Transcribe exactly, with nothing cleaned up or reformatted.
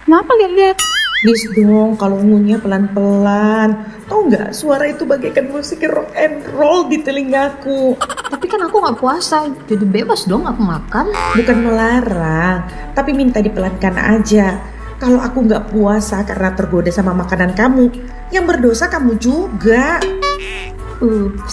Kenapa lihat-lihat? Please dong, kalau ngunyah pelan-pelan. Tahu nggak, suara itu bagaikan musik rock and roll di telingaku. Tapi kan aku nggak puasa, jadi bebas dong aku makan. Bukan melarang, tapi minta dipelankan aja. Kalau aku nggak puasa karena tergoda sama makanan kamu, yang berdosa kamu juga. Ups,